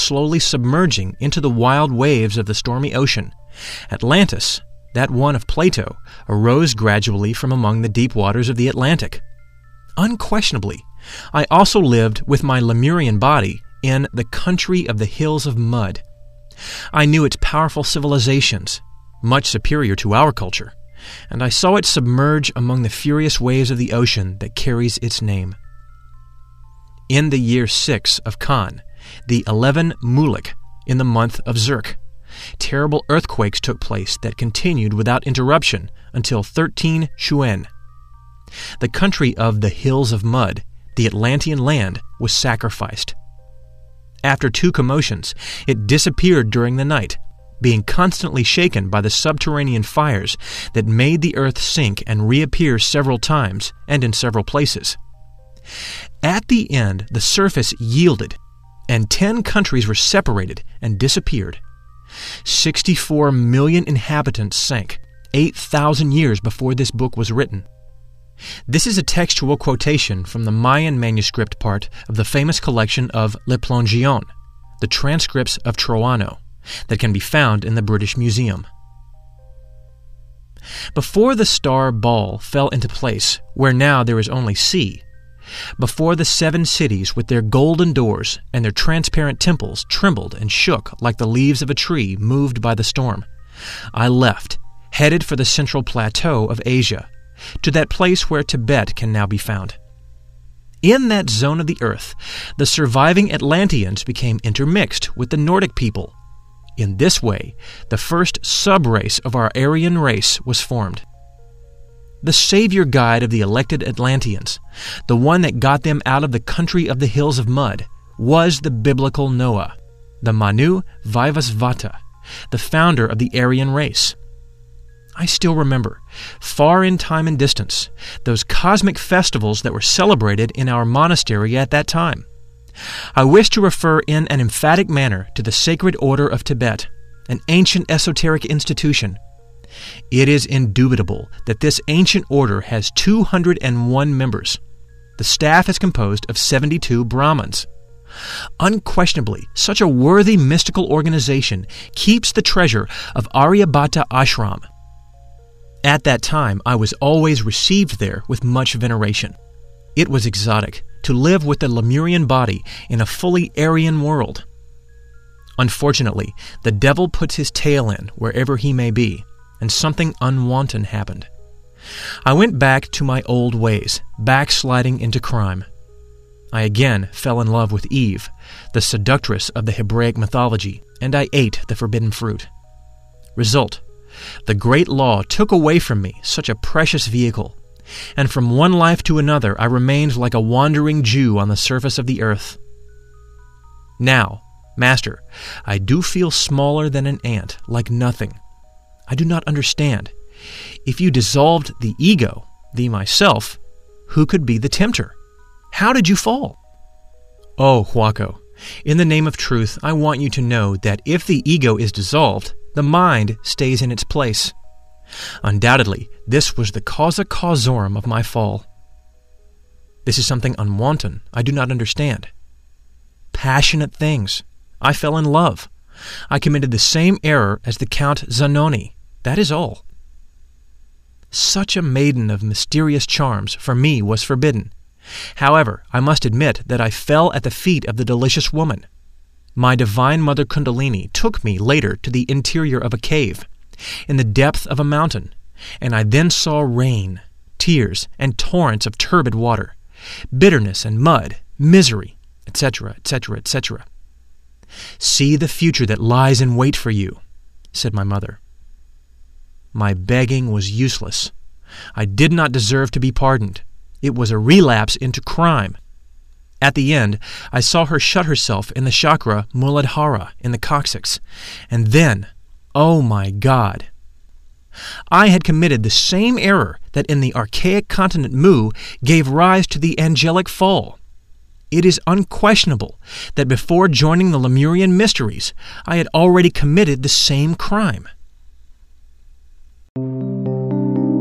slowly submerging into the wild waves of the stormy ocean, Atlantis, that one of Plato, arose gradually from among the deep waters of the Atlantic. Unquestionably, I also lived with my Lemurian body in the country of the hills of mud. I knew its powerful civilizations, much superior to our culture, and I saw it submerge among the furious waves of the ocean that carries its name. In the year 6 of Khan, the 11 Muluk, in the month of Zerk, terrible earthquakes took place that continued without interruption until 13 Shuen. The country of the hills of mud, the Atlantean land, was sacrificed. After 2 commotions, it disappeared during the night, being constantly shaken by the subterranean fires that made the earth sink and reappear several times and in several places. At the end, the surface yielded, and 10 countries were separated and disappeared. 64 million inhabitants sank, 8,000 years before this book was written. This is a textual quotation from the Mayan manuscript part of the famous collection of Le Plongeon, the transcripts of Troano, that can be found in the British Museum. Before the star ball fell into place, where now there is only sea, before the 7 cities with their golden doors and their transparent temples trembled and shook like the leaves of a tree moved by the storm, I left, headed for the central plateau of Asia, to that place where Tibet can now be found. In that zone of the earth, the surviving Atlanteans became intermixed with the Nordic people. In this way, the first sub-race of our Aryan race was formed. The savior guide of the elected Atlanteans, the one that got them out of the country of the hills of mud, was the biblical Noah, the Manu Vaivasvata, the founder of the Aryan race. I still remember, far in time and distance, those cosmic festivals that were celebrated in our monastery at that time. I wish to refer in an emphatic manner to the Sacred Order of Tibet, an ancient esoteric institution. It is indubitable that this ancient order has 201 members. The staff is composed of 72 Brahmins. Unquestionably, such a worthy mystical organization keeps the treasure of Aryabhata Ashram. At that time, I was always received there with much veneration. It was exotic to live with the Lemurian body in a fully Aryan world. Unfortunately, the devil puts his tail in wherever he may be, and something unwonted happened. I went back to my old ways, backsliding into crime. I again fell in love with Eve, the seductress of the Hebraic mythology, and I ate the forbidden fruit. Result: the great law took away from me such a precious vehicle, and from one life to another I remained like a wandering Jew on the surface of the earth. Now, Master, I do feel smaller than an ant, like nothing. I do not understand. If you dissolved the ego, the myself, who could be the tempter? How did you fall? Oh, Huaco, in the name of truth, I want you to know that if the ego is dissolved, the mind stays in its place. Undoubtedly, this was the causa causorum of my fall. This is something unwanted I do not understand. Passionate things. I fell in love. I committed the same error as the Count Zanoni. That is all. Such a maiden of mysterious charms for me was forbidden. However, I must admit that I fell at the feet of the delicious woman. My divine mother Kundalini took me later to the interior of a cave, in the depth of a mountain, and I then saw rain, tears, and torrents of turbid water, bitterness and mud, misery, etc., etc., etc. See the future that lies in wait for you, said my mother. My begging was useless. I did not deserve to be pardoned. It was a relapse into crime. At the end, I saw her shut herself in the chakra Muladhara in the coccyx, and then, oh my God! I had committed the same error that in the archaic continent Mu gave rise to the angelic fall. It is unquestionable that before joining the Lemurian mysteries, I had already committed the same crime.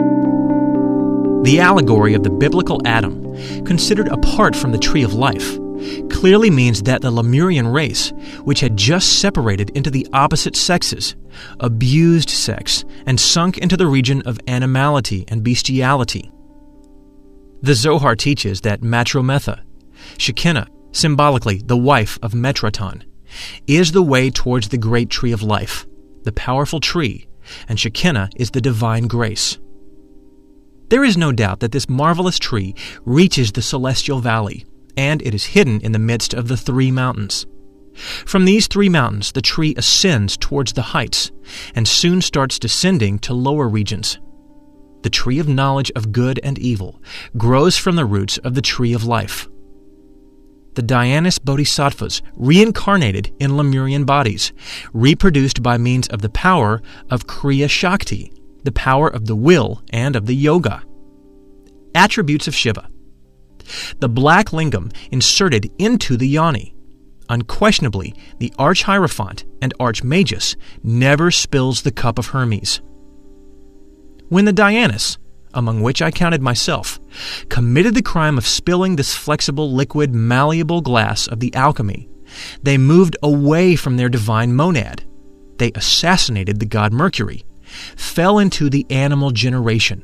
The allegory of the biblical Adam, considered apart from the tree of life, clearly means that the Lemurian race, which had just separated into the opposite sexes, abused sex and sunk into the region of animality and bestiality. The Zohar teaches that Matrometha, Shekinah, symbolically the wife of Metraton, is the way towards the great tree of life, the powerful tree, and Shekinah is the divine grace. There is no doubt that this marvelous tree reaches the celestial valley, and it is hidden in the midst of the 3 mountains. From these 3 mountains, the tree ascends towards the heights, and soon starts descending to lower regions. The tree of knowledge of good and evil grows from the roots of the tree of life. The Dhyanis Bodhisattvas reincarnated in Lemurian bodies, reproduced by means of the power of Kriya Shakti, the power of the will and of the yoga. Attributes of Shiva. The black lingam inserted into the yoni. Unquestionably, the Arch-Hierophant and Archmagus never spills the cup of Hermes. When the Dhyanis, among which I counted myself, committed the crime of spilling this flexible, liquid, malleable glass of the alchemy, they moved away from their divine monad. They assassinated the god Mercury, fell into the animal generation.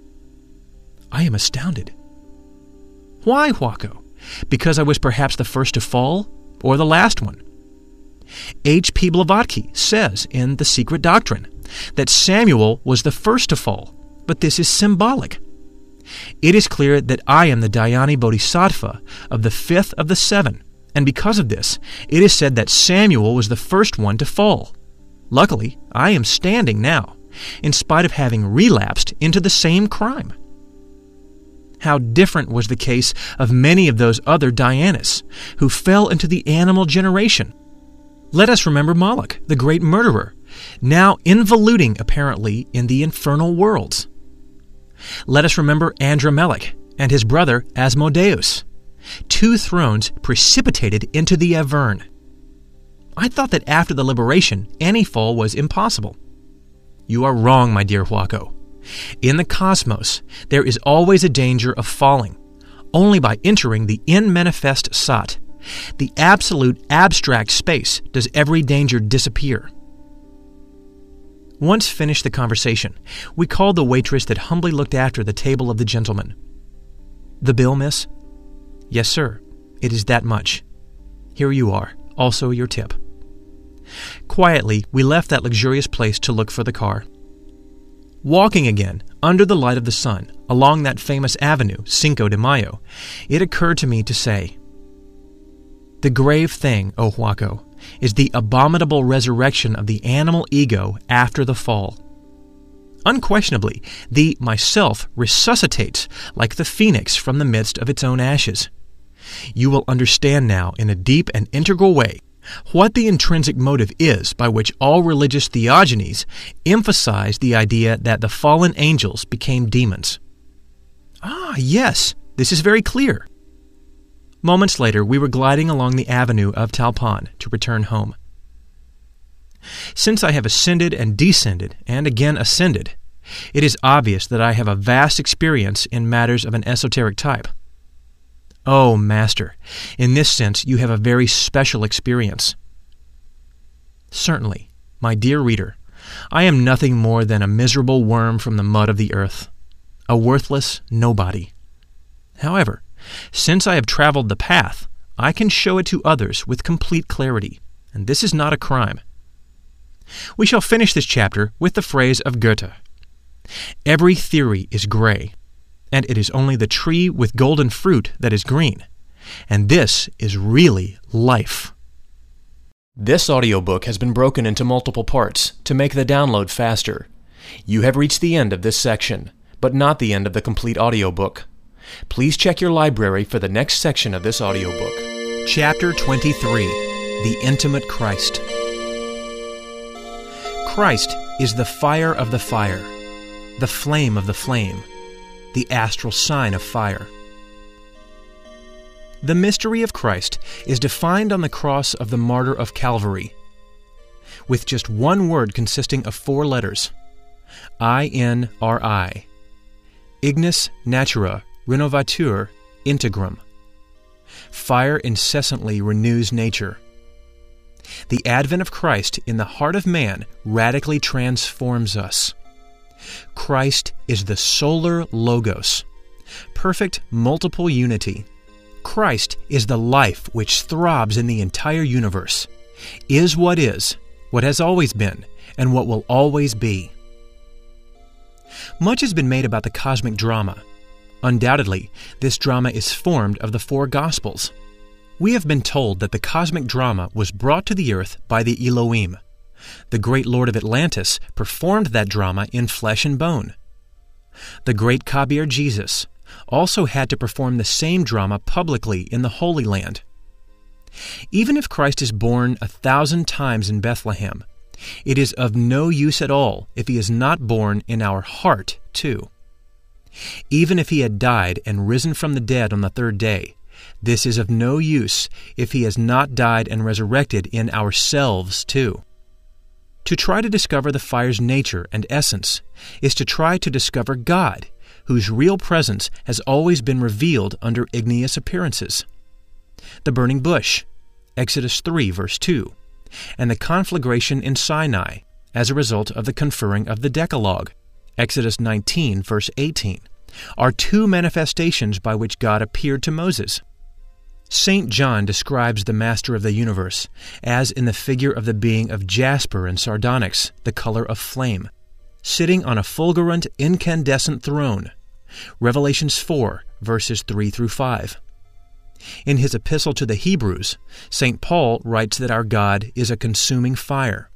I am astounded. Why, Huaco? Because I was perhaps the first to fall, or the last one? H.P. Blavatsky says in The Secret Doctrine that Samuel was the first to fall, but this is symbolic. It is clear that I am the Dhyani Bodhisattva of the 5th of the 7, and because of this, it is said that Samuel was the first one to fall. Luckily, I am standing now, in spite of having relapsed into the same crime. How different was the case of many of those other Dhyanis, who fell into the animal generation. Let us remember Moloch, the great murderer, now involuting apparently in the infernal worlds. Let us remember Andromelech and his brother Asmodeus, 2 thrones precipitated into the Avern. I thought that after the liberation, any fall was impossible. You are wrong, my dear Huaco. In the cosmos, there is always a danger of falling, only by entering the immanifest Sat, the absolute abstract space, does every danger disappear. Once finished the conversation, we called the waitress that humbly looked after the table of the gentlemen. The bill, miss? Yes, sir. It is that much. Here you are, also your tip. Quietly, we left that luxurious place to look for the car. Walking again, under the light of the sun, along that famous avenue, Cinco de Mayo, it occurred to me to say, the grave thing, O Huaco, is the abominable resurrection of the animal ego after the fall. Unquestionably, the myself resuscitates like the phoenix from the midst of its own ashes. You will understand now in a deep and integral way what the intrinsic motive is by which all religious theogonies emphasize the idea that the fallen angels became demons. Ah, yes, this is very clear. Moments later, we were gliding along the avenue of Talpan to return home. Since I have ascended and descended and again ascended, it is obvious that I have a vast experience in matters of an esoteric type. Oh, Master, in this sense you have a very special experience. Certainly, my dear reader, I am nothing more than a miserable worm from the mud of the earth, a worthless nobody. However, since I have traveled the path, I can show it to others with complete clarity, and this is not a crime. We shall finish this chapter with the phrase of Goethe. Every theory is gray, and it is only the tree with golden fruit that is green, and this is really life. This audiobook has been broken into multiple parts to make the download faster. You have reached the end of this section, but not the end of the complete audiobook. Please check your library for the next section of this audiobook. Chapter 23, The Intimate Christ. Christ is the fire of the fire, the flame of the flame, the astral sign of fire. The mystery of Christ is defined on the cross of the martyr of Calvary, with just one word consisting of 4 letters, INRI, Ignis Natura Renovatur Integrum. Fire incessantly renews nature. The advent of Christ in the heart of man radically transforms us. Christ is the solar logos, perfect multiple unity. Christ is the life which throbs in the entire universe, is, what has always been, and what will always be. Much has been made about the cosmic drama. Undoubtedly, this drama is formed of the four Gospels. We have been told that the cosmic drama was brought to the earth by the Elohim. The great Lord of Atlantis performed that drama in flesh and bone. The great Kabir Jesus also had to perform the same drama publicly in the Holy Land. Even if Christ is born 1,000 times in Bethlehem, it is of no use at all if he is not born in our heart too. Even if he had died and risen from the dead on the third day, this is of no use if he has not died and resurrected in ourselves too. To try to discover the fire's nature and essence is to try to discover God, whose real presence has always been revealed under igneous appearances. The burning bush, Exodus 3, verse 2, and the conflagration in Sinai as a result of the conferring of the Decalogue, Exodus 19, verse 18, are two manifestations by which God appeared to Moses. St. John describes the Master of the universe as in the figure of the being of jasper and sardonyx, the color of flame, sitting on a fulgurant, incandescent throne. Revelations 4, verses 3 through 5. In his epistle to the Hebrews, St. Paul writes that our God is a consuming fire.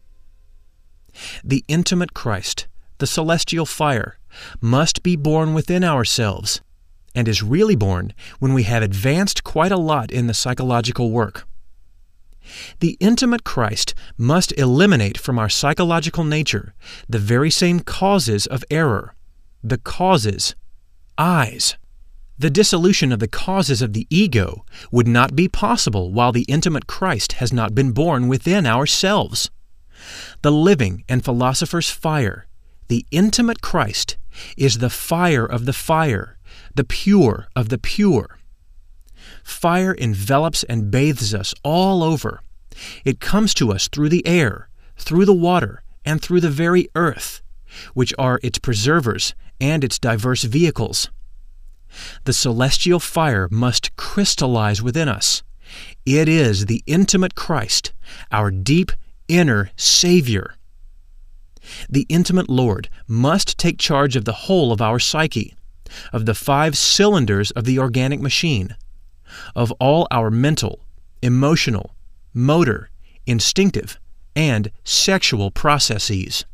The intimate Christ, the celestial fire, must be born within ourselves, and is really born when we have advanced quite a lot in the psychological work. The intimate Christ must eliminate from our psychological nature the very same causes of error, the causes, eyes. The dissolution of the causes of the ego would not be possible while the intimate Christ has not been born within ourselves. The living and philosopher's fire, the intimate Christ, is the fire of the fire, the pure of the pure. Fire envelops and bathes us all over. It comes to us through the air, through the water, and through the very earth, which are its preservers and its diverse vehicles. The celestial fire must crystallize within us. It is the intimate Christ, our deep inner Savior. The intimate Lord must take charge of the whole of our psyche, of the 5 cylinders of the organic machine, of all our mental, emotional, motor, instinctive, and sexual processes.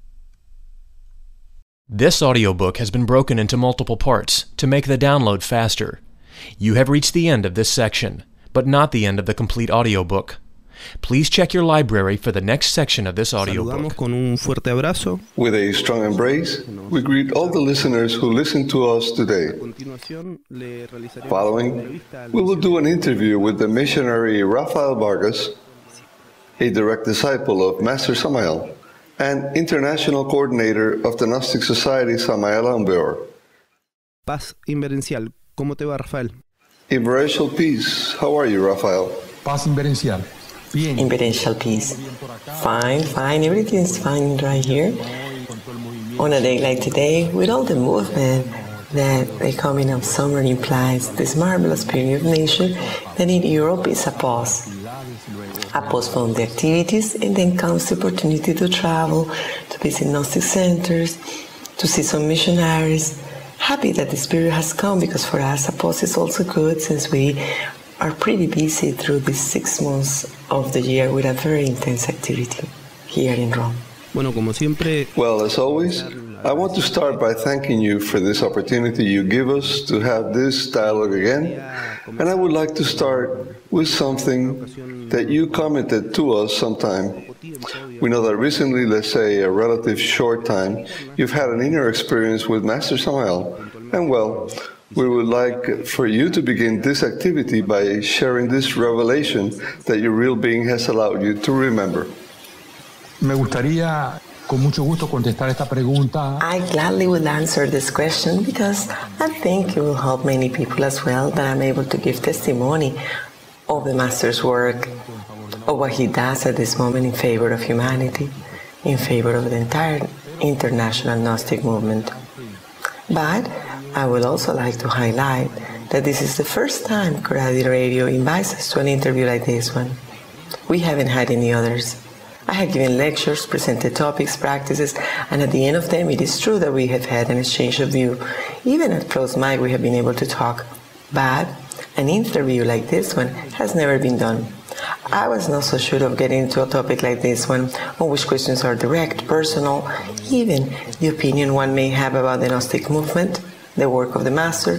This audiobook has been broken into multiple parts to make the download faster. You have reached the end of this section, but not the end of the complete audiobook. Please check your library for the next section of this audiobook. With a strong embrace, we greet all the listeners who listen to us today. Following, we will do an interview with the missionary Rafael Vargas, a direct disciple of Master Samael, and international coordinator of the Gnostic Society Samael Aumbeor. Paz inverencial. ¿Cómo te va, Rafael? Inverential peace. How are you, Rafael? Paz inverencial. Bien. Inverential peace. Fine. Everything's fine right here. On a day like today, with all the movement that the coming of summer implies, this marvelous period of nature that in Europe is a pause. A pause from the activities, and then comes the opportunity to travel, to visit Gnostic centers, to see some missionaries. Happy that the Spirit has come, because for us a pause is also good, since we are pretty busy through these 6 months of the year with a very intense activity here in Rome. Well, as always, I want to start by thanking you for this opportunity you give us to have this dialogue again, and I would like to start with something that you commented to us sometime. We know that recently, let's say a relative short time, you've had an inner experience with Master Samael, and well, we would like for you to begin this activity by sharing this revelation that your real being has allowed you to remember. Me gustaría con mucho gusto contestar esta pregunta. I gladly will answer this question because I think it will help many people as well, that I'm able to give testimony of the Master's work, of what he does at this moment in favor of humanity, in favor of the entire international Gnostic movement. But I would also like to highlight that this is the first time Coradi Radio invites us to an interview like this one. We haven't had any others. I have given lectures, presented topics, practices, and at the end of them it is true that we have had an exchange of view. Even at closed mic we have been able to talk. But an interview like this one has never been done. I was not so sure of getting into a topic like this one, on which questions are direct, personal, even the opinion one may have about the Gnostic movement, the work of the Master,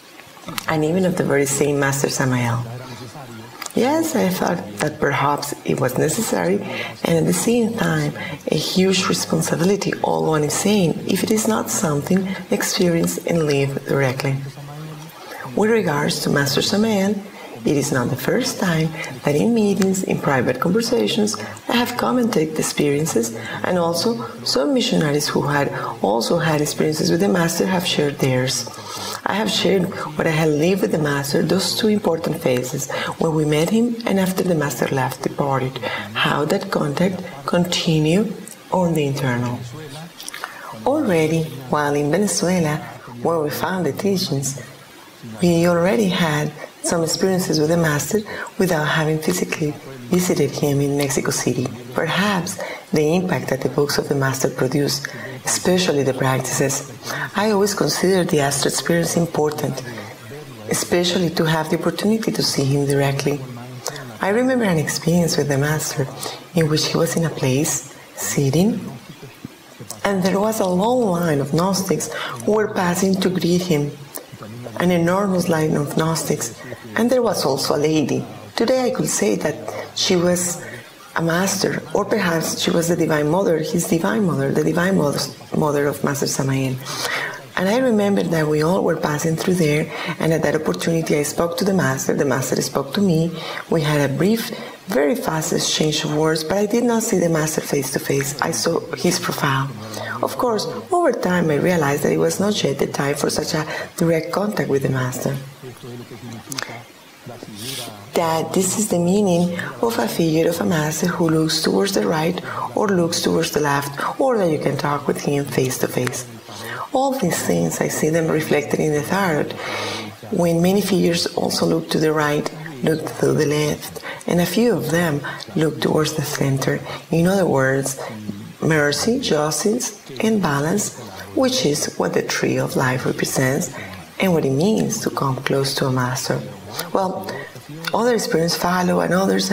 and even of the very same Master Samael. Yes, I thought that perhaps it was necessary, and at the same time, a huge responsibility, all one is saying, if it is not something experienced and lived directly. With regards to Master Samael, it is not the first time that in meetings, in private conversations, I have commented experiences, and also some missionaries who had also had experiences with the Master have shared theirs. I have shared what I had lived with the Master, those two important phases, when we met him and after the Master left, departed, how that contact continued on the internal. Already, while in Venezuela, when we found the teachings, we already had some experiences with the Master without having physically visited him in Mexico City. Perhaps the impact that the books of the Master produce, especially the practices. I always consider the astral experience important, especially to have the opportunity to see him directly. I remember an experience with the Master in which he was in a place, sitting, and there was a long line of Gnostics who were passing to greet him. An enormous line of Gnostics, and there was also a lady. Today I could say that she was a Master, or perhaps she was the Divine Mother, his Divine Mother, the Divine Mother of Master Samael. And I remember that we all were passing through there, and at that opportunity I spoke to the Master spoke to me. We had a brief, very fast exchange of words, but I did not see the Master face to face. I saw his profile. Of course, over time I realized that it was not yet the time for such a direct contact with the Master. That this is the meaning of a figure of a Master who looks towards the right or looks towards the left, or that you can talk with him face to face. All these things, I see them reflected in the tarot, when many figures also look to the right, look to the left, and a few of them look towards the center. In other words, mercy, justice, and balance, which is what the tree of life represents and what it means to come close to a Master. Well, other experiences follow, and others,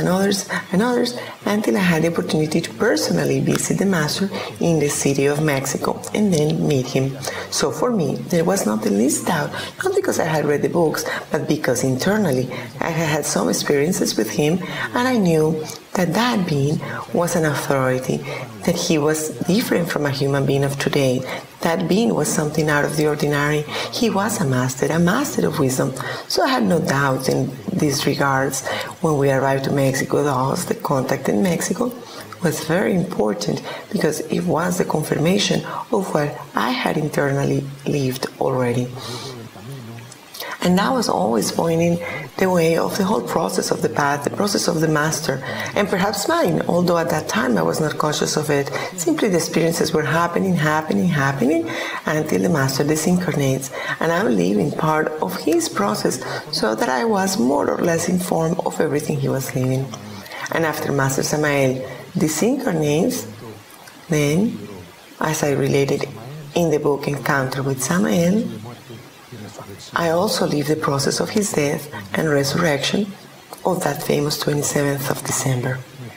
until I had the opportunity to personally visit the Master in the city of Mexico and then meet him. So for me, there was not the least doubt, not because I had read the books, but because internally I had had some experiences with him, and I knew that that being was an authority, that he was different from a human being of today. That being was something out of the ordinary. He was a master of wisdom. So I had no doubts in these regards. When we arrived to Mexico, thus the contact in Mexico was very important because it was the confirmation of what I had internally lived already. And that was always pointing the way of the whole process of the path, the process of the Master, and perhaps mine, although at that time I was not conscious of it. Simply the experiences were happening until the Master disincarnates, and I'm living part of his process so that I was more or less informed of everything he was living. And after Master Samael disincarnates, then, as I related in the book Encounter with Samael, I also live the process of his death and resurrection of that famous 27th of December.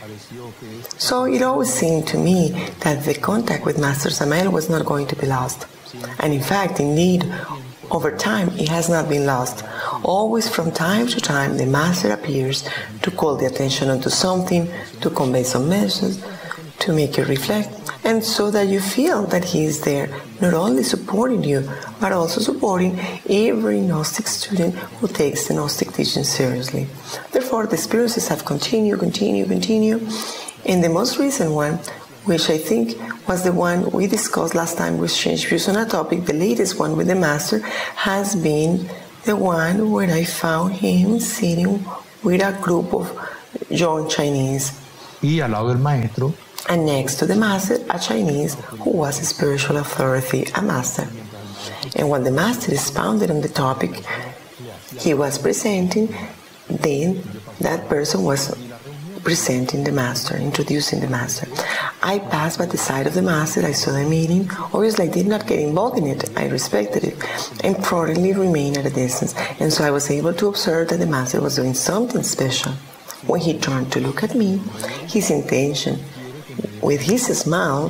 So it always seemed to me that the contact with Master Samael was not going to be lost. And in fact, indeed, over time, it has not been lost. Always from time to time, the Master appears to call the attention onto something, to convey some message, to make you reflect, and so that you feel that he is there, not only supporting you, but also supporting every Gnostic student who takes the Gnostic teaching seriously. Therefore, the experiences have continued, and the most recent one which I think was the one we discussed last time we exchanged views on a topic. The latest one with the master has been the one where I found him sitting with a group of young Chinese. Y al lado del maestro. And next to the master, a Chinese who was a spiritual authority, a master. And when the master expounded on the topic he was presenting, then that person was presenting the master, introducing the master. I passed by the side of the master, I saw the meeting. Obviously, I did not get involved in it. I respected it and prudently remained at a distance. And so I was able to observe that the master was doing something special. When he turned to look at me, his intention with his smile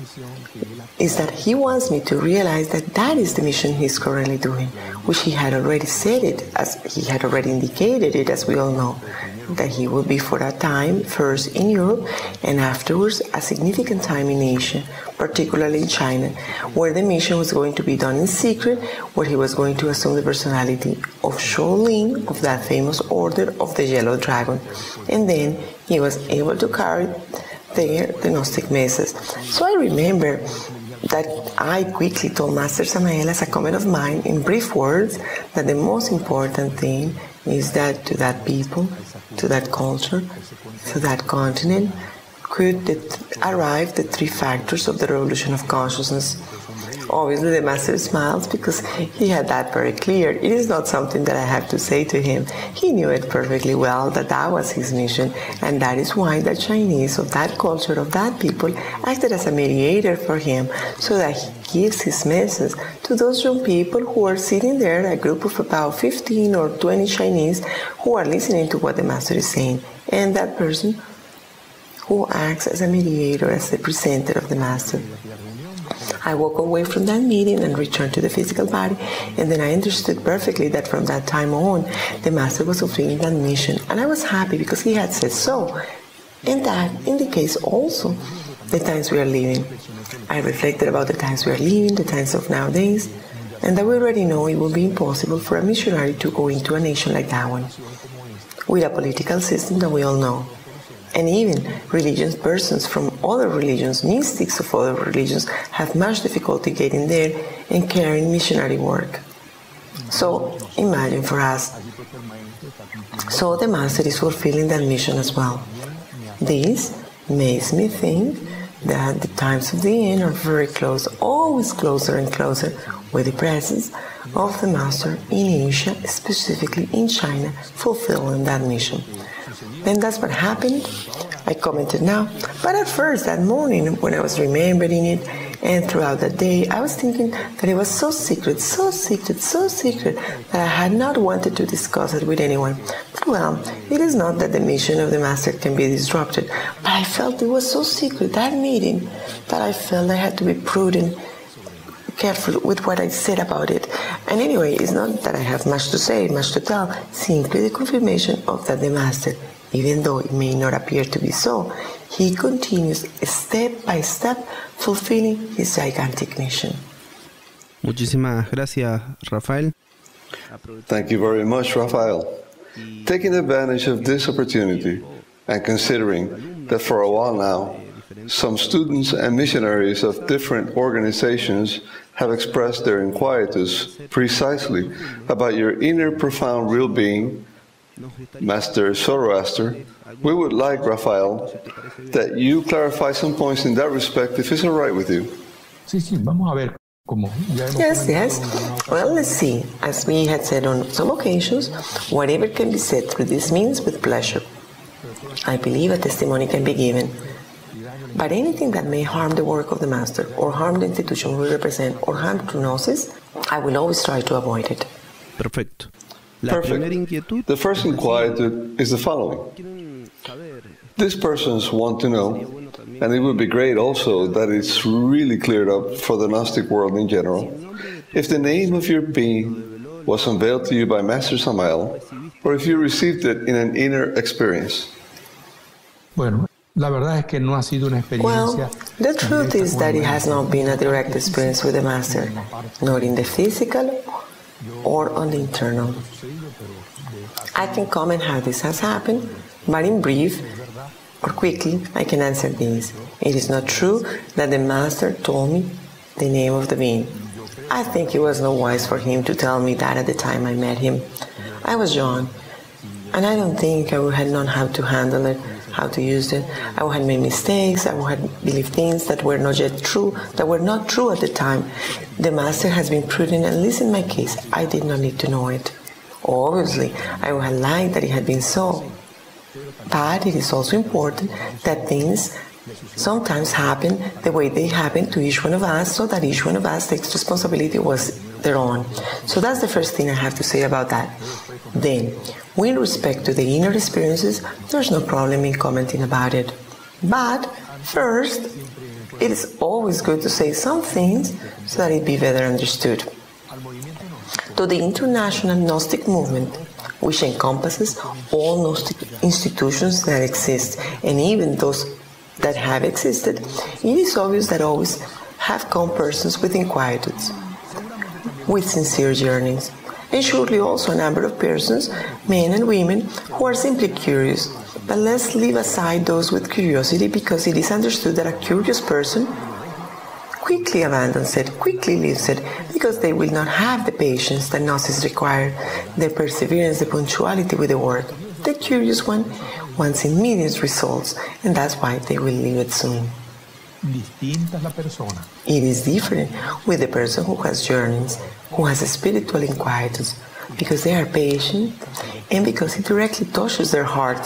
is that he wants me to realize that that is the mission he's currently doing, which he had already said it, as he had already indicated it, as we all know, that he would be for a time first in Europe and afterwards a significant time in Asia, particularly in China, where the mission was going to be done in secret, where he was going to assume the personality of Shaolin, of that famous order of the Yellow Dragon, and then he was able to carry there the Gnostic message. So I remember that I quickly told Master Samael as a comment of mine in brief words that the most important thing is that to that people, to that culture, to that continent could arrive the three factors of the revolution of consciousness. Obviously, the master smiles because he had that very clear. It is not something that I have to say to him. He knew it perfectly well that that was his mission, and that is why the Chinese of that culture, of that people, acted as a mediator for him, so that he gives his message to those young people who are sitting there, a group of about 15 or 20 Chinese who are listening to what the master is saying, and that person who acts as a mediator, as the presenter of the master. I walked away from that meeting and returned to the physical body, and then I understood perfectly that from that time on, the master was fulfilling that mission, and I was happy because he had said so, and that indicates also the times we are living. I reflected about the times we are living, the times of nowadays, and that we already know it will be impossible for a missionary to go into a nation like that one, with a political system that we all know. And even religious persons from other religions, mystics of other religions, have much difficulty getting there and carrying missionary work. So imagine for us. So the master is fulfilling that mission as well. This makes me think that the times of the end are very close, always closer and closer, with the presence of the master in Asia, specifically in China, fulfilling that mission. And that's what happened. I commented now. But at first, that morning, when I was remembering it, and throughout the day, I was thinking that it was so secret, so secret, so secret, that I had not wanted to discuss it with anyone. But well, it is not that the mission of the master can be disrupted, but I felt it was so secret, that meeting, that I felt I had to be prudent, careful with what I said about it. And anyway, it's not that I have much to say, much to tell, simply the confirmation of that the master, even though it may not appear to be so, he continues step by step fulfilling his gigantic mission. Muchísimas gracias, Rafael. Thank you very much, Rafael. Taking advantage of this opportunity and considering that for a while now, some students and missionaries of different organizations have expressed their inquietus precisely about your inner profound real being, Master Zoroaster, we would like, Rafael, that you clarify some points in that respect, if it's all right with you. Yes. Well, let's see. As we had said on some occasions, whatever can be said through this means with pleasure. I believe a testimony can be given. But anything that may harm the work of the master, or harm the institution we represent, or harm true gnosis, I will always try to avoid it. Perfect. Perfect. The first inquietude is the following. These persons want to know, and it would be great also that it's really cleared up for the Gnostic world in general, if the name of your being was unveiled to you by Master Samael, or if you received it in an inner experience. Well, the truth is that it has not been a direct experience with the Master, not in the physical or on the internal. I can comment how this has happened, but in brief, or quickly, I can answer these. It is not true that the Master told me the name of the being. I think it was not wise for him to tell me that at the time I met him. I was young, and I don't think I would have known how to handle it, how to use it. I would have made mistakes, I would have believed things that were not yet true, that were not true at the time. The Master has been prudent, and at least in my case, I did not need to know it. Obviously, I would have liked that it had been so. But it is also important that things sometimes happen the way they happen to each one of us, so that each one of us takes responsibility was their own. So that's the first thing I have to say about that. Then, with respect to the inner experiences, there's no problem in commenting about it. But first, it is always good to say some things so that it be better understood. To the international Gnostic movement, which encompasses all Gnostic institutions that exist, and even those that have existed, it is obvious that always have come persons with inquietudes, with sincere yearnings, and surely also a number of persons, men and women, who are simply curious. But let's leave aside those with curiosity, because it is understood that a curious person quickly abandons it, quickly leaves it, because they will not have the patience that Gnosis required, the perseverance, the punctuality with the work. The curious one wants immediate results, and that's why they will leave it soon. It is different with the person who has yearnings, who has spiritual inquietudes, because they are patient and because it directly touches their heart.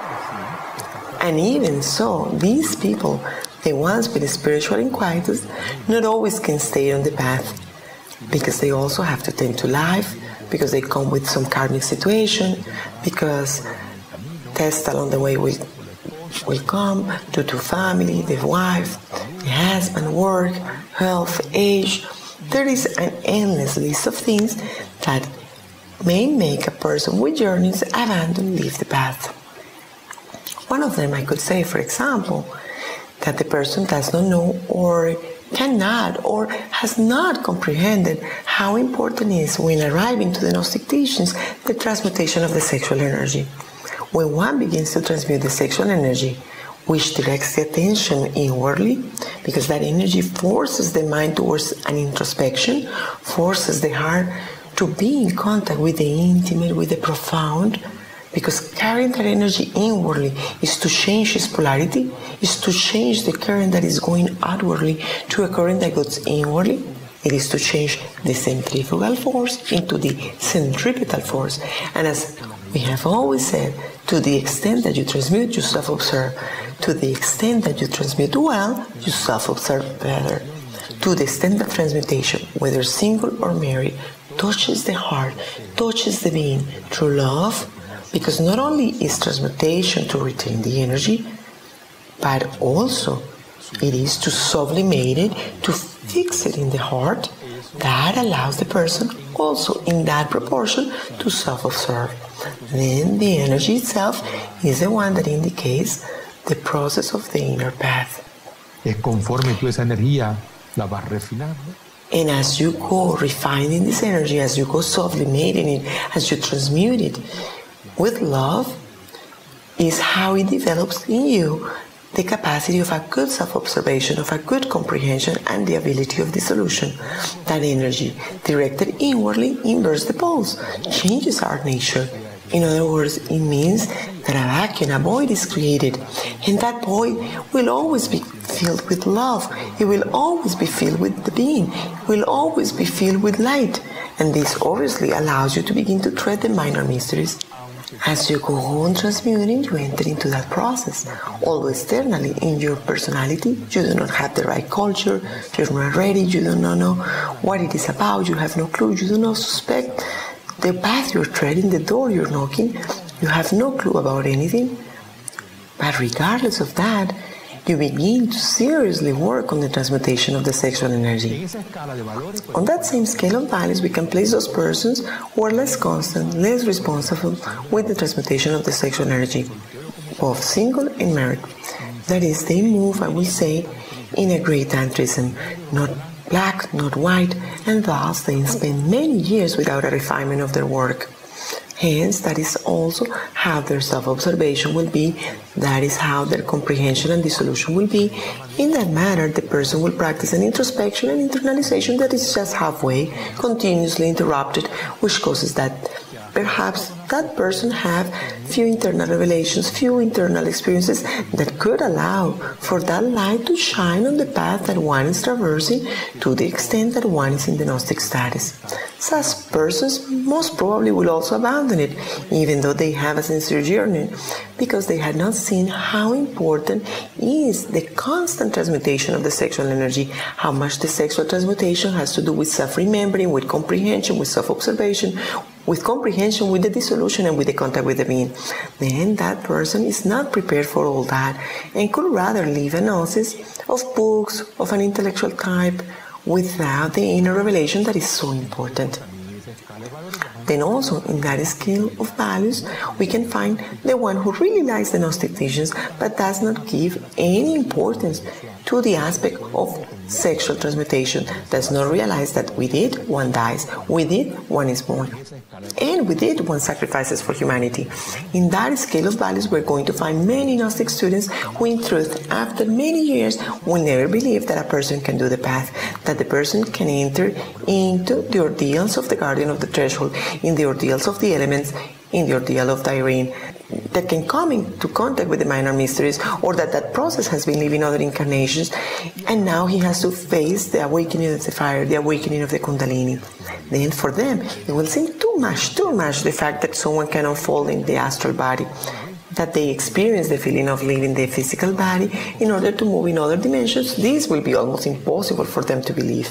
And even so, these people, the ones with spiritual inquietudes, not always can stay on the path, because they also have to tend to life, because they come with some karmic situation, because tests along the way will come due to family, the wife, the husband, work, health, age. There is an endless list of things that may make a person with yearnings abandon, leave the path. One of them I could say, for example, that the person does not know or cannot or has not comprehended how important it is when arriving to the Gnostic teachings the transmutation of the sexual energy. When one begins to transmute the sexual energy, which directs the attention inwardly, because that energy forces the mind towards an introspection, forces the heart to be in contact with the intimate, with the profound, because carrying that energy inwardly is to change its polarity, is to change the current that is going outwardly to a current that goes inwardly. It is to change the centrifugal force into the centripetal force. And as we have always said, to the extent that you transmute, you self-observe. To the extent that you transmute well, you self-observe better. To the extent that transmutation, whether single or married, touches the heart, touches the being through love, because not only is transmutation to retain the energy, but also it is to sublimate it, to fix it in the heart. That allows the person also in that proportion to self-observe. Then the energy itself is the one that indicates the process of the inner path. Es conforme tú esa energía la vas refinando. And as you go refining this energy, as you go sublimating it, as you transmute it with love, is how it develops in you the capacity of a good self-observation, of a good comprehension, and the ability of dissolution. That energy, directed inwardly, inverts the poles, changes our nature. In other words, it means that a vacuum, a void is created, and that void will always be filled with love. It will always be filled with the being. It will always be filled with light. And this obviously allows you to begin to tread the minor mysteries. As you go on transmuting, you enter into that process. Although externally, in your personality, you do not have the right culture, you're not ready, you do not know what it is about, you have no clue, you do not suspect the path you're treading, the door you're knocking, you have no clue about anything. But regardless of that, you begin to seriously work on the transmutation of the sexual energy. On that same scale of values, we can place those persons who are less constant, less responsible with the transmutation of the sexual energy, both single and married. That is, they move, I will say, in a great tantrism, not black, not white, and thus they spend many years without a refinement of their work. Hence, that is also how their self-observation will be. That is how their comprehension and dissolution will be. In that manner, the person will practice an introspection and internalization that is just halfway, continuously interrupted, which causes that perhaps that person have few internal revelations, few internal experiences that could allow for that light to shine on the path that one is traversing to the extent that one is in the Gnostic status. Such persons most probably will also abandon it, even though they have a sincere yearning, because they had not seen how important is the constant transmutation of the sexual energy, how much the sexual transmutation has to do with self-remembering, with comprehension, with self-observation, with comprehension, with the dissolution, and with the contact with the being. Then that person is not prepared for all that and could rather live a gnosis of books of an intellectual type without the inner revelation that is so important. Then also in that scale of values, we can find the one who really likes the Gnostic teachings but does not give any importance to the aspect of sexual transmutation, does not realize that with it one dies, with it one is born, and with it one sacrifices for humanity. In that scale of values, we're going to find many Gnostic students who in truth, after many years, will never believe that a person can do the path, that the person can enter into the ordeals of the guardian of the threshold, in the ordeals of the elements, in the ordeal of the Irene, that can come into contact with the minor mysteries, or that process has been living other incarnations, and now he has to face the awakening of the fire, the awakening of the Kundalini. Then for them, it will seem too much the fact that someone can unfold in the astral body, that they experience the feeling of leaving the physical body in order to move in other dimensions. This will be almost impossible for them to believe.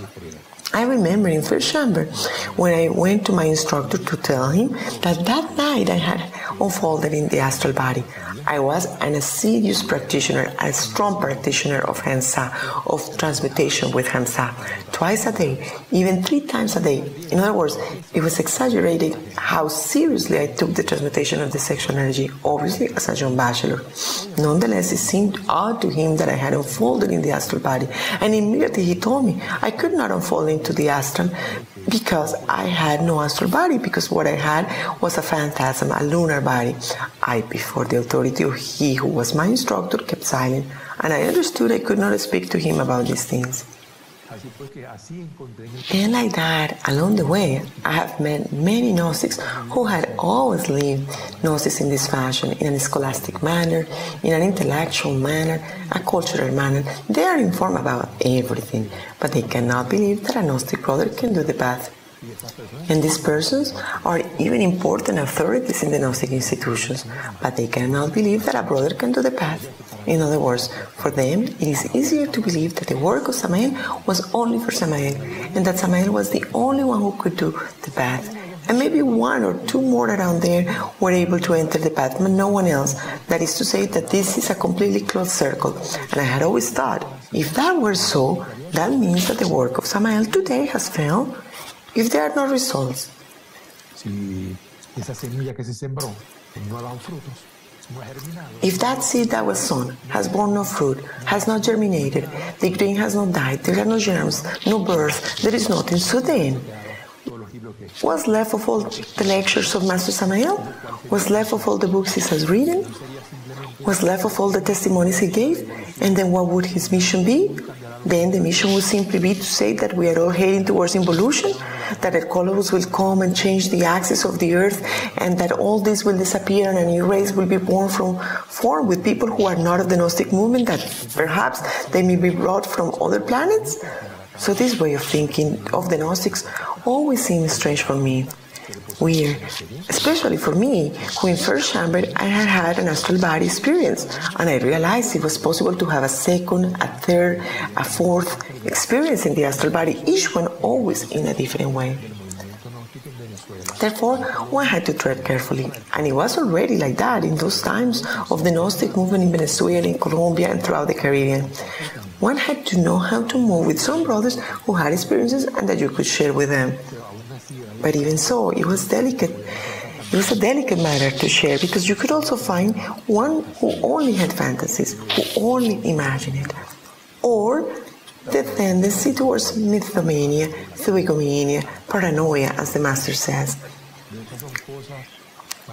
I remember in first chamber when I went to my instructor to tell him that night I had unfolded in the astral body. I was an assiduous practitioner, a strong practitioner of Hamsa, of transmutation with Hamsa, twice a day, even 3 times a day. In other words, it was exaggerated how seriously I took the transmutation of the sexual energy, obviously as a young bachelor. Nonetheless, it seemed odd to him that I had unfolded in the astral body, and immediately he told me I could not unfold into the astral because I had no astral body, because what I had was a phantasm, a lunar body. I, before the authority of he who was my instructor, kept silent, and I understood I could not speak to him about these things. And like that, along the way, I have met many Gnostics who had always lived Gnosis in this fashion, in a scholastic manner, in an intellectual manner, a cultural manner. They are informed about everything, but they cannot believe that a Gnostic brother can do the path. And these persons are even important authorities in the Gnostic institutions, but they cannot believe that a brother can do the path. In other words, for them, it is easier to believe that the work of Samael was only for Samael, and that Samael was the only one who could do the path. And maybe 1 or 2 more around there were able to enter the path, but no one else. That is to say that this is a completely closed circle. And I had always thought, if that were so, that means that the work of Samael today has failed. If there are no results. If that seed that was sown has borne no fruit, has not germinated, the grain has not died, there are no germs, no birth, there is nothing, so then, what's left of all the lectures of Master Samael? What's left of all the books he has written? What's left of all the testimonies he gave? And then what would his mission be? Then the mission would simply be to say that we are all heading towards involution, that a colossus will come and change the axis of the earth, and that all this will disappear and a new race will be born from form with people who are not of the Gnostic movement, that perhaps they may be brought from other planets. So this way of thinking of the Gnostics always seems strange for me. Weird, especially for me, who in first chamber I had had an astral body experience, and I realized it was possible to have a second, a third, a fourth experience in the astral body, each one always in a different way. Therefore, one had to tread carefully, and it was already like that in those times of the Gnostic movement in Venezuela, in Colombia, and throughout the Caribbean. One had to know how to move with some brothers who had experiences and that you could share with them. But even so, it was delicate. It was a delicate matter to share, because you could also find one who only had fantasies, who only imagined it, or the tendency towards mythomania, thugomania, paranoia, as the Master says.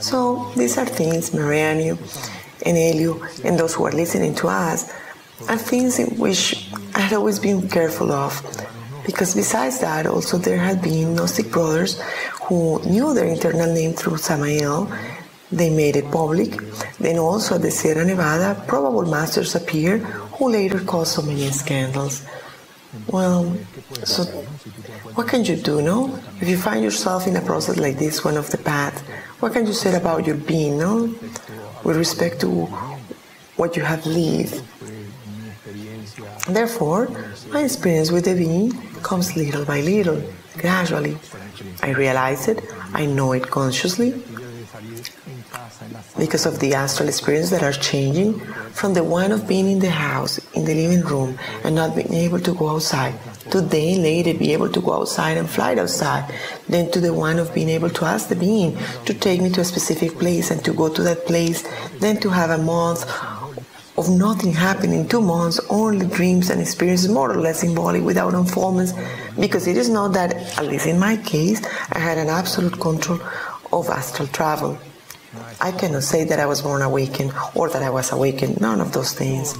So these are things, Mariano and Elio, and those who are listening to us, are things in which I had always been careful of. Because besides that, also there had been Gnostic brothers who knew their internal name through Samael. They made it public. Then also at the Sierra Nevada, probable masters appeared who later caused so many scandals. Well, so what can you do, no? If you find yourself in a process like this one of the path, what can you say about your being, no? With respect to what you have lived. Therefore, my experience with the being comes little by little, gradually. I realize it, I know it consciously, because of the astral experience that are changing from the one of being in the house, in the living room, and not being able to go outside, to then later be able to go outside and fly outside, then to the one of being able to ask the being to take me to a specific place and to go to that place, then to have a month of nothing happening, 2 months, only dreams and experiences, more or less symbolic, without unfoldments, because it is not that, at least in my case, I had an absolute control of astral travel. I cannot say that I was born awakened or that I was awakened, none of those things.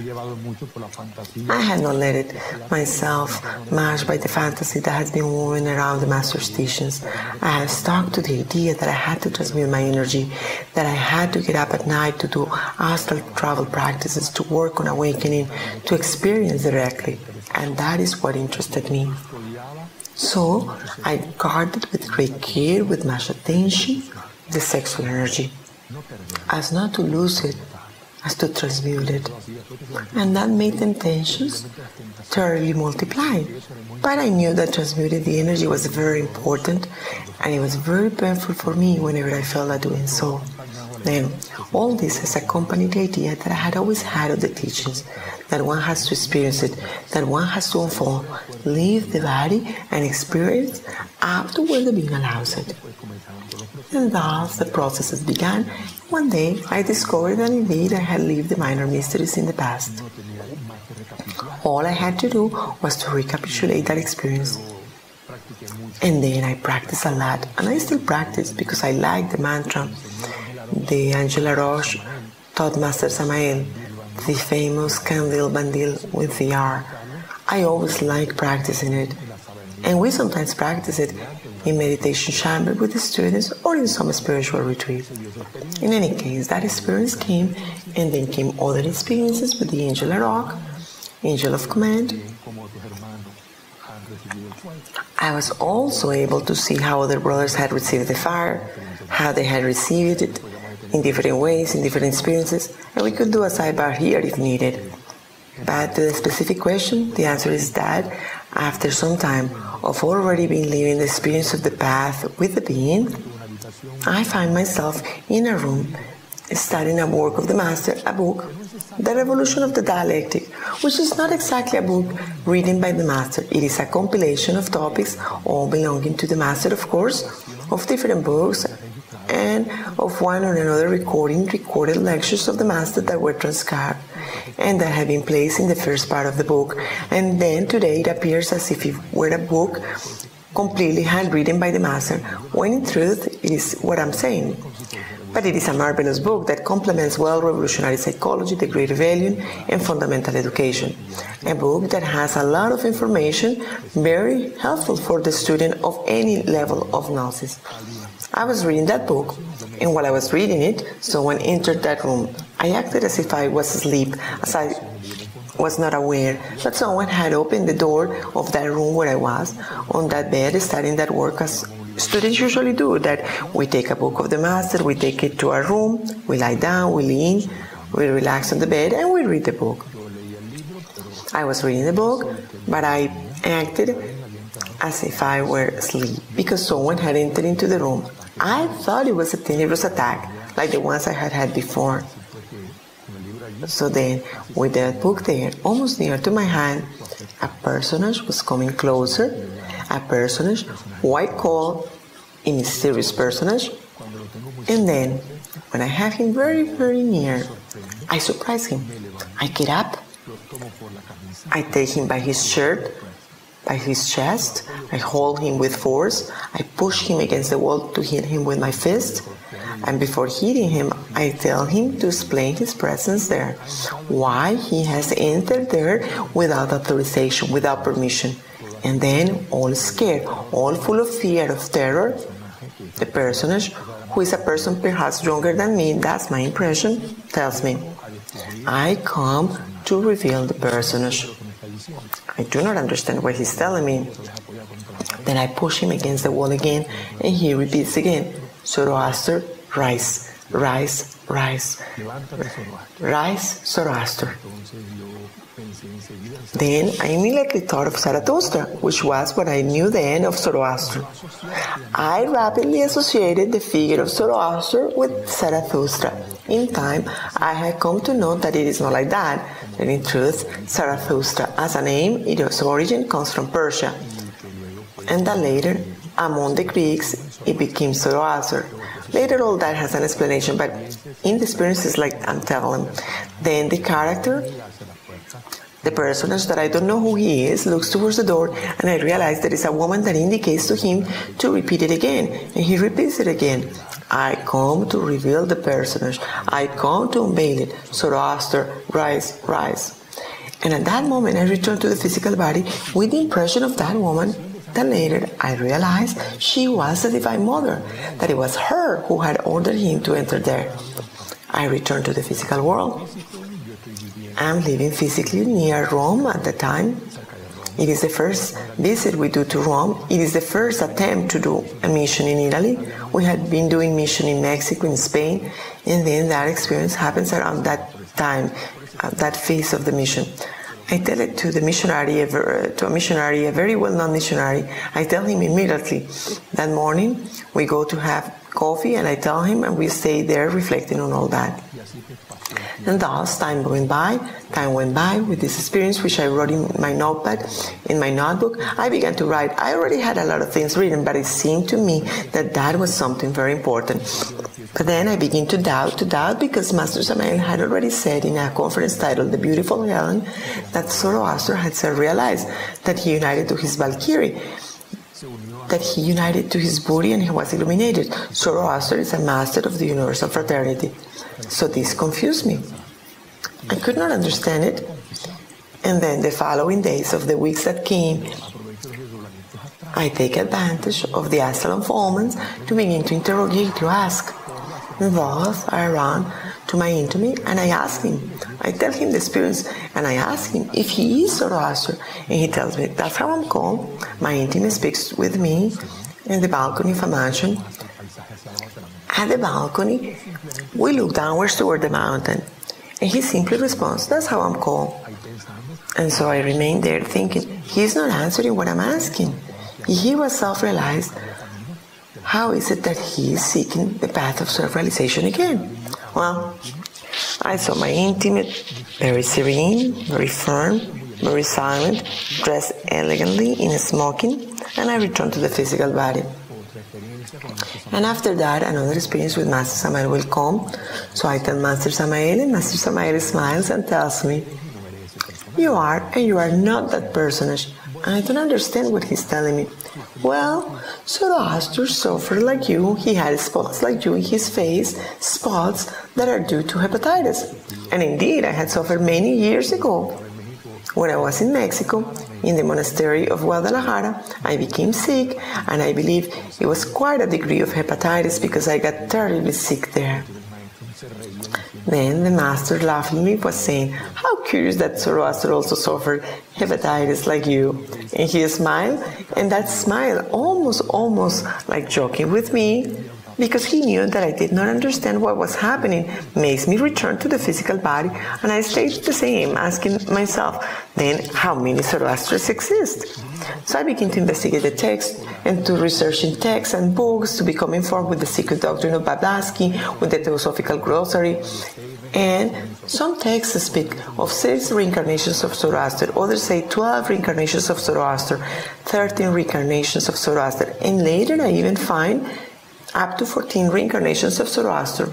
I had not let it myself matched by the fantasy that has been woven around the master's teachings. I have stuck to the idea that I had to transmute my energy, that I had to get up at night to do astral travel practices, to work on awakening, to experience directly. And that is what interested me. So I guarded with great care, with much attention, the sexual energy, as not to lose it, as to transmute it. And that made the intentions thoroughly multiply. But I knew that transmuting the energy was very important, and it was very painful for me whenever I felt like doing so. Then, all this has accompanied the idea that I had always had of the teachings, that one has to experience it, that one has to unfold, leave the body and experience up to where the being allows it. And thus the processes began. One day I discovered that indeed I had lived the minor mysteries in the past. All I had to do was to recapitulate that experience. And then I practiced a lot, and I still practice because I like the mantra. The Angela Roche taught Master Samael, the famous Candil Bandil with the R. I always like practicing it. And we sometimes practice it in meditation chamber with the students or in some spiritual retreat. In any case, that experience came, and then came other experiences with the Angel Rock, Angel of Command. I was also able to see how other brothers had received the fire, how they had received it in different ways, in different experiences, and we could do a sidebar here if needed. But to the specific question, the answer is that after some time of already being living the experience of the path with the being, I find myself in a room studying a work of the Master, a book, The Revolution of the Dialectic, which is not exactly a book written by the Master. It is a compilation of topics, all belonging to the Master, of course, of different books, and of one or another recorded lectures of the Master that were transcribed and that have been placed in the first part of the book. And then today it appears as if it were a book completely handwritten by the Master, when in truth it is what I'm saying. But it is a marvelous book that complements well revolutionary psychology, the Great Rebellion, and fundamental education. A book that has a lot of information, very helpful for the student of any level of gnosis. I was reading that book, and while I was reading it, someone entered that room. I acted as if I was asleep, as I was not aware that someone had opened the door of that room where I was, on that bed, studying that work as students usually do, that we take a book of the Master, we take it to our room, we lie down, we lean, we relax on the bed, and we read the book. I was reading the book, but I acted as if I were asleep, because someone had entered into the room. I thought it was a tenebrous attack, like the ones I had had before. So then, with that book there, almost near to my hand, a personage was coming closer, a personage, white coal, a mysterious personage, and then, when I have him very, very near, I surprise him. I get up, I take him by his shirt, by his chest, I hold him with force, I push him against the wall to hit him with my fist, And before hitting him, I tell him to explain his presence there, why he has entered there without authorization, without permission. And then, all scared, all full of fear, of terror, the personage, who is a person perhaps younger than me, that's my impression, tells me, I come to reveal the personage. I do not understand what he's telling me. Then I push him against the wall again, and he repeats again, Zoroaster, rise, rise, rise. Rise, Zoroaster. Then I immediately thought of Zarathustra, which was what I knew then of Zoroaster. I rapidly associated the figure of Zoroaster with Zarathustra. In time, I had come to know that it is not like that in truth, Zarathustra, as a name, its origin comes from Persia. And that later, among the Greeks, it became Zoroaster. Later, all that has an explanation, but in the experiences like I'm telling, then the character, the personage that I don't know who he is, looks towards the door, and I realize there is a woman that indicates to him to repeat it again, and he repeats it again. I come to reveal the personage. I come to unveil it. Zoroaster, rise, rise. And at that moment, I return to the physical body with the impression of that woman. Then later, I realized she was the Divine Mother, that it was her who had ordered him to enter there. I return to the physical world. I'm living physically near Rome at the time. It is the first visit we do to Rome. It is the first attempt to do a mission in Italy. We had been doing mission in Mexico, in Spain, and then that experience happens around that time, that phase of the mission. I tell it to the missionary, to a missionary, a very well-known missionary. I tell him immediately. That morning, we go to have coffee, and I tell him, and we stay there reflecting on all that. And thus, time went by with this experience, which I wrote in my notepad, in my notebook. I began to write. I already had a lot of things written, but it seemed to me that that was something very important. But then I began to doubt, because Master Samael had already said in a conference titled The Beautiful Helen that Zoroaster had realized that he united to his Valkyrie, that he united to his Buddhi, and he was illuminated. Zoroaster is a master of the universal fraternity. So this confused me. I could not understand it. And then the following days of the weeks that came, I take advantage of the astral unfoldments to begin to interrogate, to ask. And thus I run to my intimate and I ask him. I tell him the experience and I ask him if he is Zoroaster. And he tells me, that's how I'm called. My intimate speaks with me in the balcony of a mansion. At the balcony, we look downwards toward the mountain. And he simply responds, that's how I'm called. And so I remain there thinking, he's not answering what I'm asking. He was self-realized. How is it that he is seeking the path of self-realization again? Well, I saw my intimate, very serene, very firm, very silent, dressed elegantly in a smoking, and I returned to the physical body. And after that, another experience with Master Samael will come. So I tell Master Samael, and Master Samael smiles and tells me, you are and you are not that personage. And I don't understand what he's telling me. Well, Zoroaster suffered like you. He had spots like you in his face, spots that are due to hepatitis. And indeed, I had suffered many years ago. When I was in Mexico, in the monastery of Guadalajara, I became sick, and I believe it was quite a degree of hepatitis because I got terribly sick there. Then the master laughingly was saying, how curious that Zoroaster also suffered hepatitis like you. And he smiled, and that smile almost like joking with me, because he knew that I did not understand what was happening, makes me return to the physical body, and I stayed the same, asking myself, then how many Zoroasters exist? So I began to investigate the text and to research in texts and books, to become informed with the secret doctrine of Blavatsky, with the Theosophical Glossary. And some texts speak of 6 reincarnations of Zoroaster, others say 12 reincarnations of Zoroaster, 13 reincarnations of Zoroaster, and later I even find up to 14 reincarnations of Zoroaster.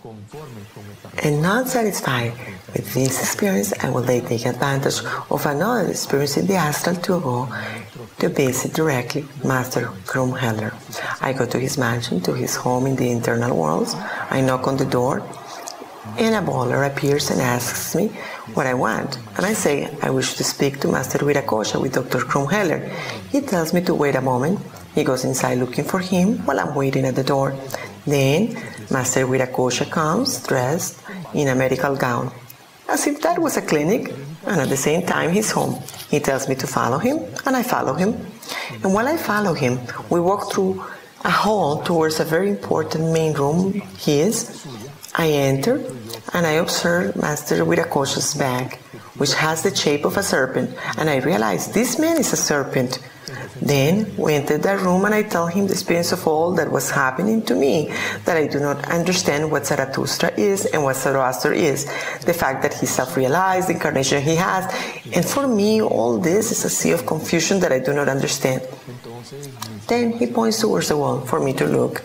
And not satisfied with this experience, I will then take advantage of another experience in the astral to go to visit directly Master Krumheller. I go to his mansion, to his home in the internal walls. I knock on the door, and a bowler appears and asks me what I want. And I say, I wish to speak to Master Viracocha with Dr. Krumheller. He tells me to wait a moment. He goes inside looking for him while I'm waiting at the door. Then Master Viracocha comes dressed in a medical gown, as if that was a clinic, and at the same time he's home. He tells me to follow him, and I follow him. And while I follow him, we walk through a hall towards a very important main room his. I enter, and I observe Master Viracocha's bag, which has the shape of a serpent, and I realize this man is a serpent. Then we enter the room, and I tell him the experience of all that was happening to me, that I do not understand what Zarathustra is and what Zoroaster is, the fact that he's self-realized, the incarnation he has, and for me all this is a sea of confusion that I do not understand. Then he points towards the wall for me to look,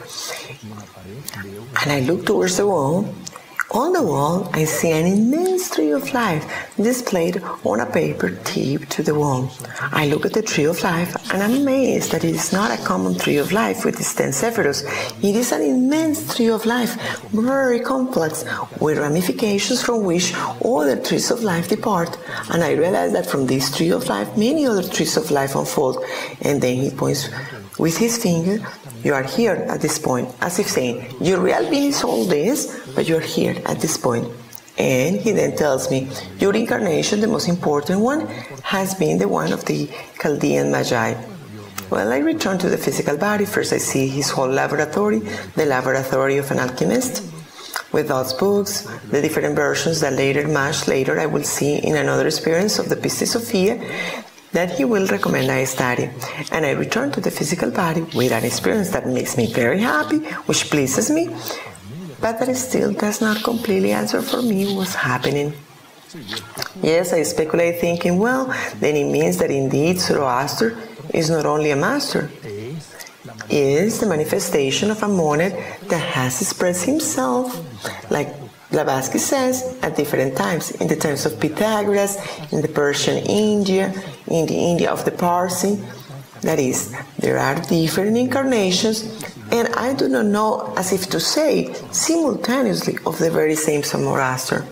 and I look towards the wall. On the wall, I see an immense tree of life displayed on a paper taped to the wall. I look at the tree of life and I'm amazed that it is not a common tree of life with its 10 sephiros. It is an immense tree of life, very complex, with ramifications from which other trees of life depart. And I realize that from this tree of life, many other trees of life unfold. And then he points with his finger, you are here at this point, as if saying, your real being is all this, but you're here at this point. And he then tells me, your incarnation, the most important one, has been the one of the Chaldean Magi. Well, I return to the physical body. First I see his whole laboratory, the laboratory of an alchemist, with those books, the different versions that much later I will see in another experience of the Pistis Sophia, that he will recommend I study. And I return to the physical body with an experience that makes me very happy, which pleases me, but that still does not completely answer for me what's happening. Yes, I speculate thinking, well, then it means that indeed Zoroaster is not only a master, is the manifestation of a monad that has expressed himself, like Blavatsky says, at different times, in the times of Pythagoras, in the Persian India, in the India of the Parsi. That is, there are different incarnations, and I do not know, as if to say, simultaneously of the very same Zoroaster.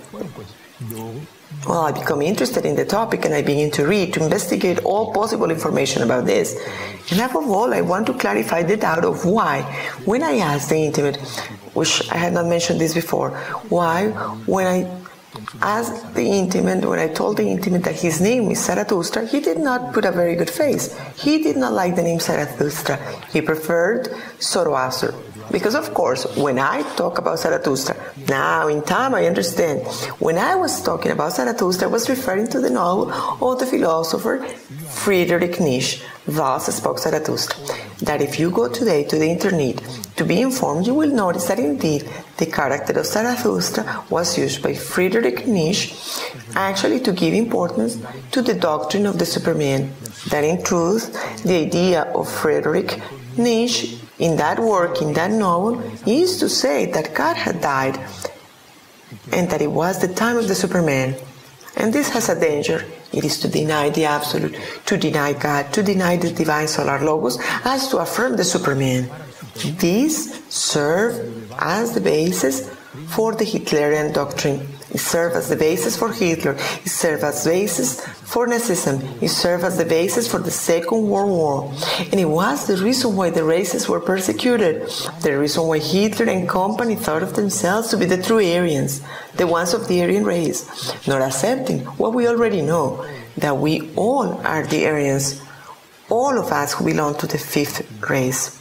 Well, I become interested in the topic and I begin to read, to investigate all possible information about this. And above all, I want to clarify the doubt of why, when I asked the intimate, which I had not mentioned this before, why, when I asked the intimate, when I told the intimate that his name is Zarathustra, he did not put a very good face. He did not like the name Zarathustra. He preferred Zoroaster. Because of course, when I talk about Zarathustra, now in time I understand, when I was talking about Zarathustra, I was referring to the novel of the philosopher Friedrich Nietzsche, Thus Spoke Zarathustra, that if you go today to the internet to be informed, you will notice that indeed the character of Zarathustra was used by Friedrich Nietzsche actually to give importance to the doctrine of the Superman, that in truth the idea of Friedrich Nietzsche in that work, in that novel, is to say that God had died and that it was the time of the Superman. And this has a danger. It is to deny the Absolute, to deny God, to deny the Divine Solar Logos, as to affirm the Superman. These serve as the basis for the Hitlerian doctrine. It served as the basis for Hitler. It served as the basis for Nazism. It served as the basis for the Second World War. And it was the reason why the races were persecuted. The reason why Hitler and company thought of themselves to be the true Aryans, the ones of the Aryan race, not accepting what we already know, that we all are the Aryans, all of us who belong to the fifth race.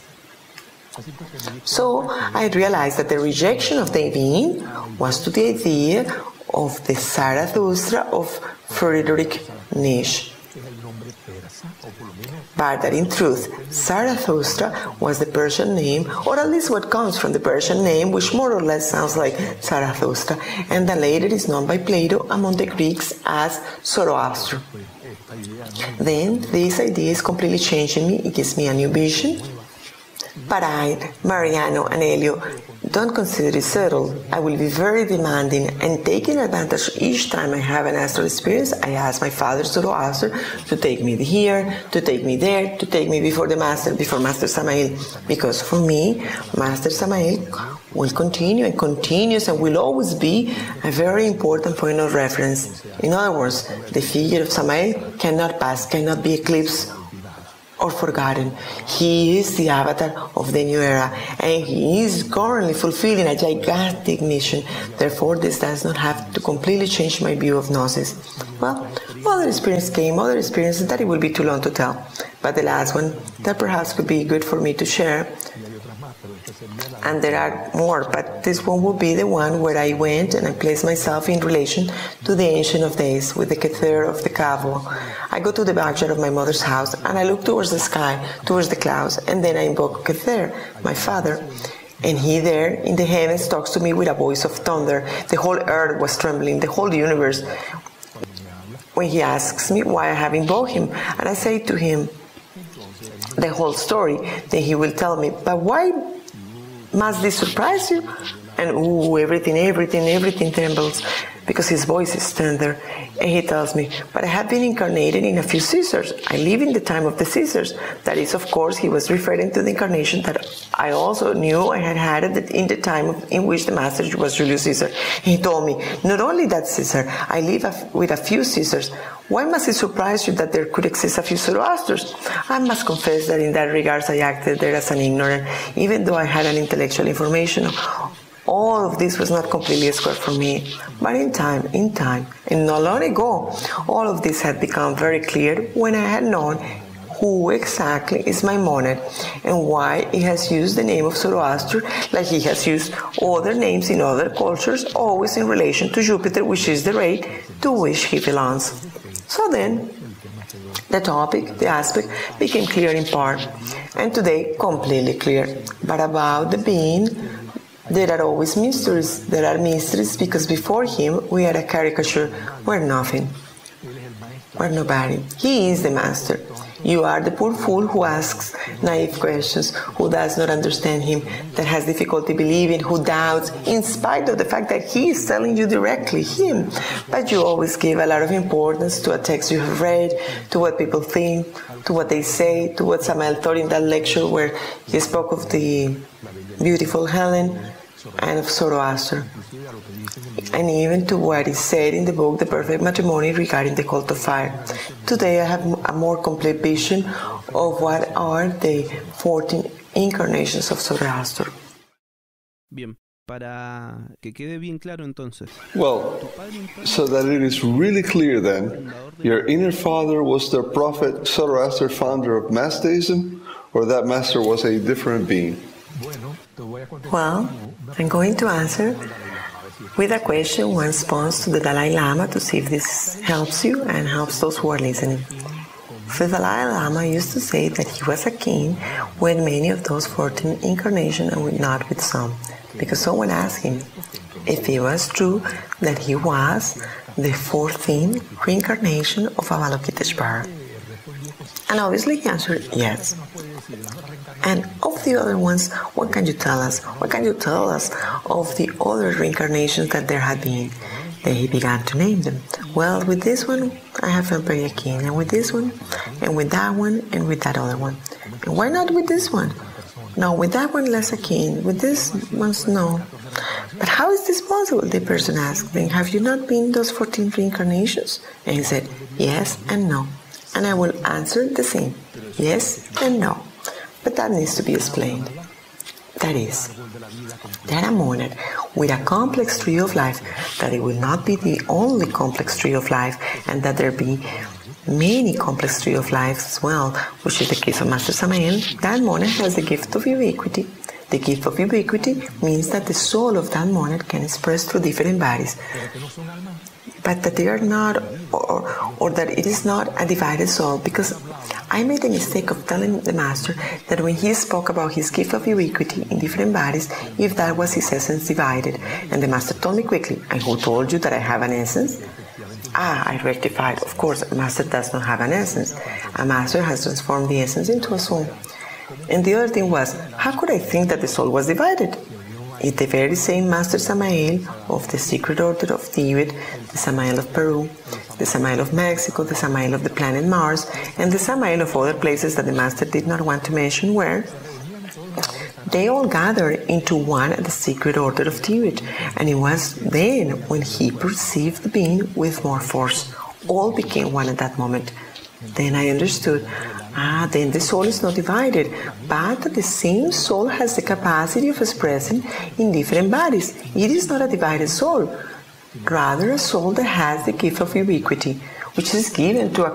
So I realized that the rejection of the being was to the idea of the Zarathustra of Friedrich Nietzsche. But that in truth, Zarathustra was the Persian name, or at least what comes from the Persian name, which more or less sounds like Zarathustra, and that later is known by Plato among the Greeks as Zoroaster. Then this idea is completely changing me. It gives me a new vision. But I, Mariano, and Elio don't consider it settled, I will be very demanding and taking advantage each time I have an astral experience. I ask my father Zoroaster to take me here, to take me there, to take me before Master Samael, because for me, Master Samael will continue and continues and will always be a very important point of reference. In other words, the figure of Samael cannot pass, cannot be eclipsed or forgotten. He is the avatar of the new era, and he is currently fulfilling a gigantic mission. Therefore, this does not have to completely change my view of Gnosis. Well, other experiences that it will be too long to tell. But the last one that perhaps could be good for me to share, and there are more, but this one will be the one where I went and I placed myself in relation to the Ancient of Days with the Kether of the Kavo. I go to the backyard of my mother's house and I look towards the sky, towards the clouds, and then I invoke Kether, my father. And he there in the heavens talks to me with a voice of thunder. The whole earth was trembling, the whole universe. When he asks me why I have invoked him, and I say to him the whole story, then he will tell me, but why must this surprise you? And everything trembles, because his voice is tender. And he tells me, but I have been incarnated in a few Caesars. I live in the time of the Caesars. That is, of course, he was referring to the incarnation that I also knew I had had in the time in which the Master was Julius Caesar. And he told me, not only that Caesar, I live with a few Caesars. Why must it surprise you that there could exist a few Zoroasters? I must confess that in that regards I acted there as an ignorant, even though I had an intellectual information. All of this was not completely square for me, but in time, and not long ago, all of this had become very clear when I had known who exactly is Maimonides and why he has used the name of Zoroaster like he has used other names in other cultures, always in relation to Jupiter, which is the ray to which he belongs. So then, the topic, the aspect, became clear in part, and today completely clear. But about the being, there are always mysteries. There are mysteries because before him we are a caricature. We're nothing. We're nobody. He is the Master. You are the poor fool who asks naive questions, who does not understand him, that has difficulty believing, who doubts, in spite of the fact that he is telling you directly, him. But you always give a lot of importance to a text you have read, to what people think, to what they say, to what Samael taught in that lecture where he spoke of the beautiful Helen and of Zoroaster, and even to what is said in the book The Perfect Matrimony regarding the cult of fire. Today I have a more complete vision of what are the 14 incarnations of Zoroaster. Bien, para que quede bien claro entonces. Well, so that it is really clear then, your inner father was the prophet Zoroaster, founder of Mastaism, or that master was a different being? Well, I'm going to answer with a question one response to the Dalai Lama to see if this helps you and helps those who are listening. The Dalai Lama used to say that he was a king with many of those 14 incarnations and not with some, because someone asked him if it was true that he was the 14th reincarnation of Avalokiteshvara. And obviously he answered yes. And of the other ones, what can you tell us? What can you tell us of the other reincarnations that there had been? Then he began to name them. Well, with this one, I have felt very keen, and with this one, and with that one, and with that other one. And why not with this one? No, with that one, less keen. With this one's no. But how is this possible? The person asked. Then have you not been those 14 reincarnations? And he said, yes and no. And I will answer the same, yes and no. But that needs to be explained. That is, that a monad with a complex tree of life, that it will not be the only complex tree of life, and that there be many complex tree of life as well, which is the case of Master Samael. That monad has the gift of ubiquity. The gift of ubiquity means that the soul of that monad can express through different bodies, but that they are not, or that it is not a divided soul, because I made the mistake of telling the Master that when he spoke about his gift of ubiquity in different bodies, if that was his essence divided. And the Master told me quickly, and who told you that I have an essence? I rectified. Of course, a Master does not have an essence. A Master has transformed the essence into a soul. And the other thing was, how could I think that the soul was divided? is the very same Master Samael of the Secret Order of Tibet, the Samael of Peru, the Samael of Mexico, the Samael of the planet Mars, and the Samael of other places that the Master did not want to mention where. They all gathered into one at the Secret Order of Tibet, and it was then when he perceived the being with more force. All became one at that moment. Then I understood, then the soul is not divided, but the same soul has the capacity of expressing in different bodies. It is not a divided soul, rather a soul that has the gift of ubiquity, which is given to a